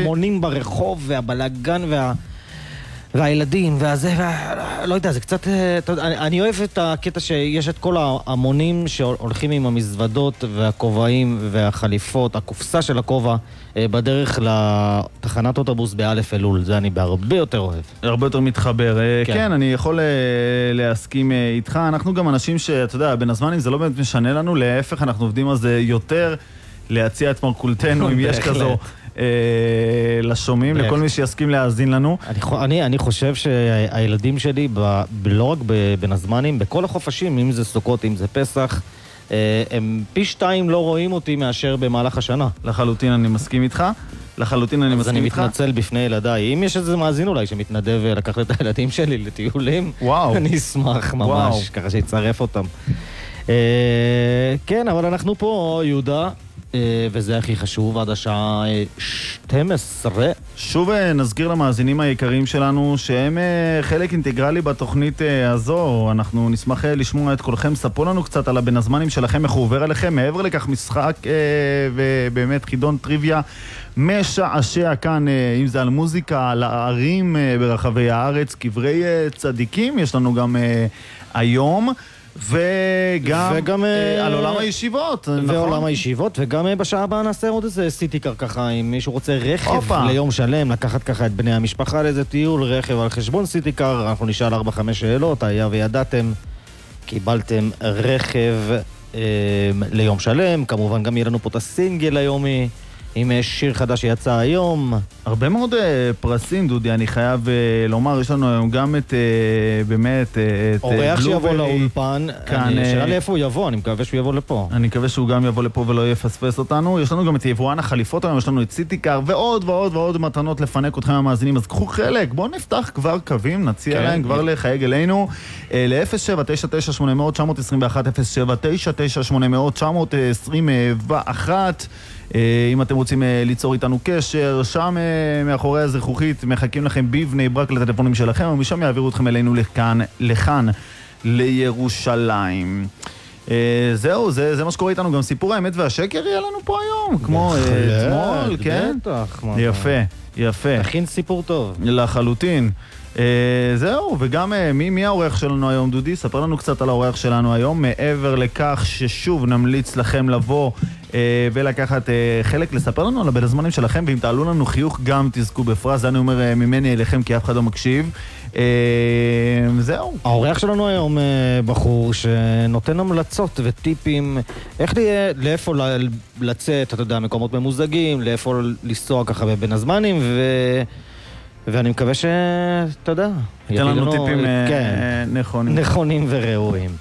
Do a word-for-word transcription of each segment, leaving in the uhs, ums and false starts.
ההמונים ברחוב והבלגן וה... והילדים והזה, וה... לא יודע, זה קצת... אני, אני אוהב את הקטע שיש את כל ההמונים שהולכים עם המזוודות והכובעים והחליפות, הקופסה של הכובע בדרך לתחנת אוטובוס באלף אלול. זה אני בהרבה יותר אוהב. הרבה יותר מתחבר. כן, כן אני יכול להסכים איתך. אנחנו גם אנשים שאתה יודע, בין הזמנים זה לא באמת משנה לנו, להפך אנחנו עובדים על זה יותר להציע את מרקולתנו, אם יש כזו. לשומעים, לכל מי שיסכים להאזין לנו. אני, אני חושב שהילדים שלי, ב, לא רק בין הזמנים, בכל החופשים, אם זה סוכות, אם זה פסח, הם פי שתיים לא רואים אותי מאשר במהלך השנה. לחלוטין אני מסכים איתך. לחלוטין אני מסכים איתך. אז אני מתנצל בפני ילדיי. אם יש איזה מאזין אולי שמתנדב לקחת את הילדים שלי לטיולים, וואו. אני אשמח ממש, וואו. ככה שיצרף אותם. כן, אבל אנחנו פה, יהודה, וזה הכי חשוב, עד השעה שתים עשרה. שוב נזכיר למאזינים היקרים שלנו שהם חלק אינטגרלי בתוכנית הזו. אנחנו נשמח לשמוע את כולכם. ספרו לנו קצת על הבין הזמנים שלכם, איך הוא עובר עליכם. מעבר לכך משחק ובאמת חידון טריוויה משעשע כאן, אם זה על מוזיקה, על הערים ברחבי הארץ, קברי צדיקים יש לנו גם היום. וגם, וגם אה, על עולם הישיבות, ועולם נכון? הישיבות, וגם אה, בשעה הבאה נעשה עוד איזה סיטיקר ככה, אם מישהו רוצה רכב אופה. ליום שלם, לקחת ככה את בני המשפחה לאיזה טיול, רכב על חשבון סיטיקר, אנחנו נשאל ארבע חמש שאלות, היה וידעתם, קיבלתם רכב אה, ליום שלם, כמובן גם יהיה לנו פה את הסינגל היומי, עם שיר חדש שיצא היום. הרבה מאוד uh, פרסים, דודי, אני חייב uh, לומר, יש לנו היום גם את, uh, באמת, uh, את... אורח שיבוא לאולפן, שאלה לאיפה הוא יבוא, אני מקווה שהוא יבוא לפה. אני מקווה שהוא גם יבוא לפה ולא יפספס אותנו. יש לנו גם את יבואן החליפות היום, יש לנו את סיטיקר, ועוד ועוד ועוד מתנות לפנק אתכם המאזינים, אז קחו חלק, בואו נפתח כבר קווים, נציע כן. להם כבר לחייג אלינו, uh, ל-אפס שבע תשע תשע שמונה אפס אפס תשע עשרים ואחת, אפס שבע תשע תשע שמונה אפס אפס תשע עשרים ואחת. אם אתם רוצים ליצור איתנו קשר, שם מאחורי הזכוכית מחכים לכם בבני ברק לטלפונים שלכם, ומשם יעבירו אתכם אלינו לכאן, לכאן, לירושלים. זהו, זה, זה מה שקורה איתנו. גם סיפור האמת והשקר יהיה לנו פה היום, כמו אתמול, כן? בטח. יפה, יפה. תכין סיפור טוב. לחלוטין. Uh, זהו, וגם uh, מי, מי האורח שלנו היום, דודי? ספר לנו קצת על האורח שלנו היום, מעבר לכך ששוב נמליץ לכם לבוא uh, ולקחת uh, חלק, לספר לנו על הבין הזמנים שלכם, ואם תעלו לנו חיוך גם תזכו בפרס. זה אני אומר uh, ממני אליכם, כי אף אחד לא מקשיב. uh, זהו. האורח שלנו היום uh, בחור שנותן המלצות וטיפים איך תהיה, לאיפה לצאת, אתה יודע, מקומות ממוזגים, לאיפה לנסוע ככה בבין הזמנים, ו... ואני מקווה שאתה יודע, ייתן לנו טיפים כן, נכונים. נכונים וראויים.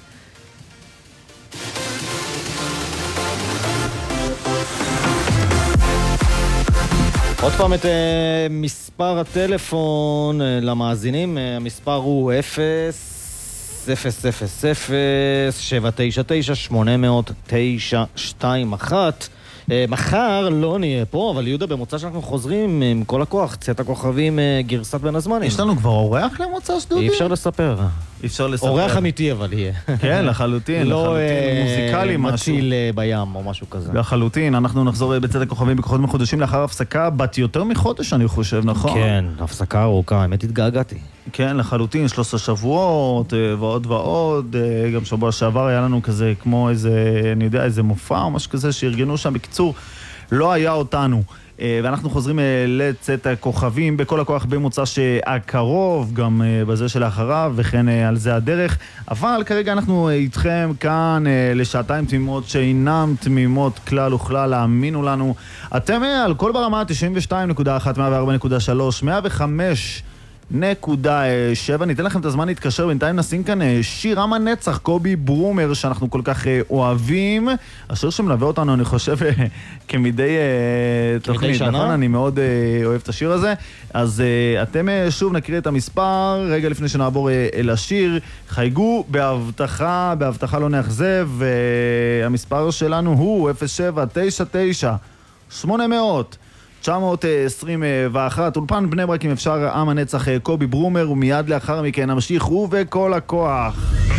עוד פעם את uh, מספר הטלפון uh, למאזינים, uh, המספר הוא אפס אפס אפס אפס שבע תשע תשע שמונה אפס אפס תשע שתיים אחת. מחר לא נהיה פה, אבל יהודה, במוצא שאנחנו חוזרים עם כל הכוח, צאת הכוכבים גרסת בין הזמנים. יש לנו כבר אורח למוצא שדודי? אי אפשר לספר. אי אפשר לספר. אורח אמיתי אבל יהיה. כן, לחלוטין, לחלוטין, מוזיקלי משהו. לא מציל בים או משהו כזה. לחלוטין, אנחנו נחזור בצאת הכוכבים בכוחות מחודשים לאחר הפסקה בת יותר מחודש, אני חושב, נכון? כן, הפסקה ארוכה, האמת התגעגעתי. כן, לחלוטין, שלושה שבועות ועוד ועוד, גם שבוע שעבר היה לנו כזה כמו איזה, אני יודע, איזה מופע או משהו כזה שארגנו שם. בקיצור, לא היה אותנו. ואנחנו חוזרים לצאת הכוכבים בכל הכוח במוצא שהקרוב, גם בזה שלאחריו, וכן על זה הדרך. אבל כרגע אנחנו איתכם כאן לשעתיים תמימות שאינם תמימות כלל וכלל, להאמינו לנו. אתם על כל ברמה תשעים ושתיים נקודה אחת, מאה וארבע נקודה שלוש, מאה וחמש נקודה שבע. ניתן לכם את הזמן להתקשר, בינתיים נשים כאן שיר עם הנצח, קובי ברומר, שאנחנו כל כך אוהבים. השיר שמלווה אותנו, אני חושב, כמדי תוכנית, נכון? אני מאוד אוהב את השיר הזה. אז אתם שוב נקריא את המספר, רגע לפני שנעבור אל השיר. חייגו בהבטחה, בהבטחה לא נאכזב, והמספר שלנו הוא אפס שבע תשע תשע שמונה אפס אפס תשע עשרים ואחת. אולפן בני ברק אם אפשר, עם הנצח, קובי ברומר, ומיד לאחר מכן נמשיך ובכל הכוח.